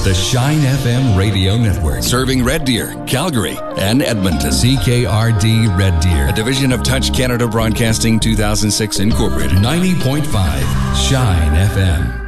The Shine FM Radio Network. Serving Red Deer, Calgary, and Edmonton. CKRD Red Deer. A division of Touch Canada Broadcasting 2006 Incorporated. 90.5 Shine FM.